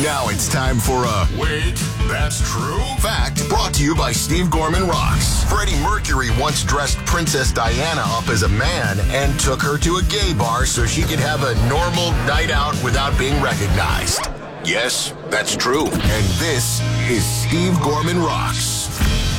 Now it's time for a Wait, That's True fact brought to you by Steve Gorman Rocks. Freddie Mercury once dressed Princess Diana up as a man and took her to a gay bar so she could have a normal night out without being recognized. Yes, that's true. And this is Steve Gorman Rocks.